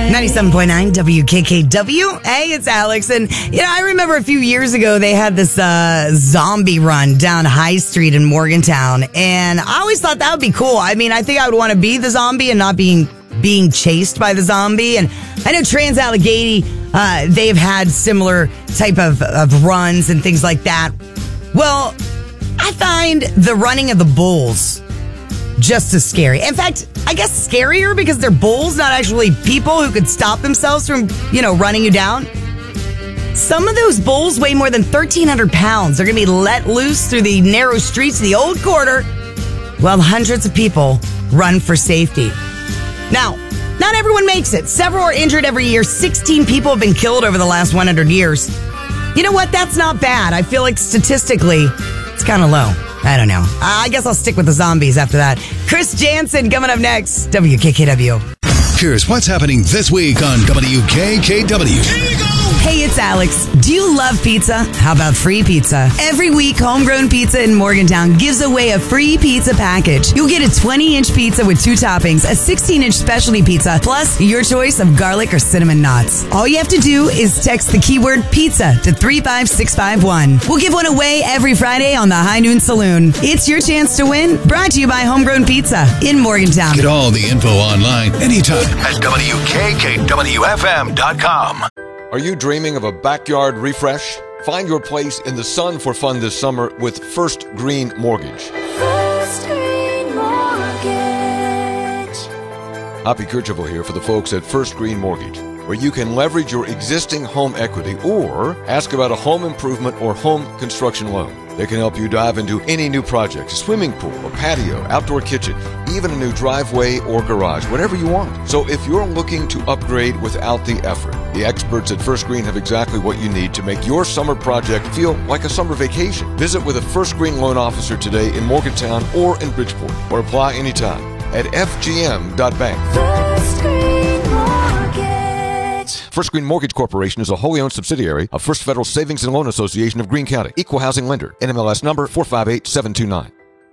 97.9 WKKW. Hey, it's Alex. And, I remember a few years ago they had this zombie run down High Street in Morgantown. And I always thought that would be cool. I mean, I think I would want to be the zombie and not being chased by the zombie. And I know Trans-Allegheny, they've had similar type of runs and things like that. Well, I find the running of the bulls just as scary. In fact, I guess scarier because they're bulls, not actually people who could stop themselves from, running you down. Some of those bulls weigh more than 1,300 pounds. They're going to be let loose through the narrow streets of the old quarter while hundreds of people run for safety. Now, not everyone makes it. Several are injured every year. 16 people have been killed over the last 100 years. You know what? That's not bad. I feel like statistically, it's kind of low. I don't know. I guess I'll stick with the zombies after that. Chris Jansen coming up next. WKKW. Here's what's happening this week on WKKW. Here we go! Hey, it's Alex. Do you love pizza? How about free pizza? Every week, Homegrown Pizza in Morgantown gives away a free pizza package. You'll get a 20-inch pizza with 2 toppings, a 16-inch specialty pizza, plus your choice of garlic or cinnamon knots. All you have to do is text the keyword pizza to 35651. We'll give one away every Friday on the High Noon Saloon. It's your chance to win. Brought to you by Homegrown Pizza in Morgantown. Get all the info online anytime at WKKWFM.com. Are you dreaming of a backyard refresh? Find your place in the sun for fun this summer with First Green Mortgage. First Green Mortgage. Hoppy Kercheval here for the folks at First Green Mortgage, where you can leverage your existing home equity or ask about a home improvement or home construction loan. They can help you dive into any new project, a swimming pool, a patio, outdoor kitchen, even a new driveway or garage, whatever you want. So if you're looking to upgrade without the effort, the experts at First Green have exactly what you need to make your summer project feel like a summer vacation. Visit with a First Green loan officer today in Morgantown or in Bridgeport, or apply anytime at fgm.bank. First Green Mortgage. First Green Mortgage Corporation is a wholly owned subsidiary of First Federal Savings and Loan Association of Greene County. Equal housing lender. NMLS number 458729.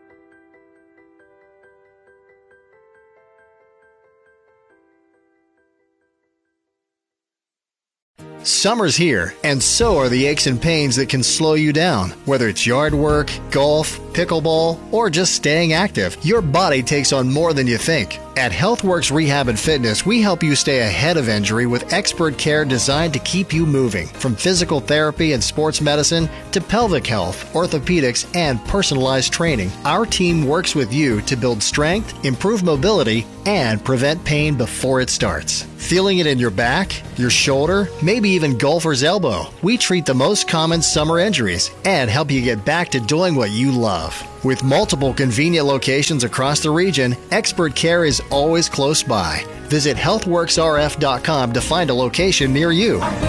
Summer's here, and so are the aches and pains that can slow you down. Whether it's yard work, golf, pickleball, or just staying active, your body takes on more than you think. At HealthWorks Rehab and Fitness, we help you stay ahead of injury with expert care designed to keep you moving. From physical therapy and sports medicine to pelvic health, orthopedics, and personalized training, our team works with you to build strength, improve mobility, and prevent pain before it starts. Feeling it in your back, your shoulder, maybe even golfer's elbow? We treat the most common summer injuries and help you get back to doing what you love. With multiple convenient locations across the region, expert care is always close by. Visit healthworksrf.com to find a location near you.